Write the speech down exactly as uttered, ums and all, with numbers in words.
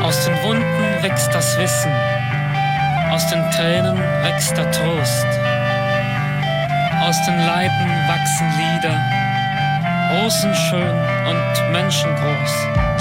Aus den Wunden wächst das Wissen, aus den Tränen wächst der Trost. Aus den Leiben wachsen Lieder, rosenschön und menschengroß.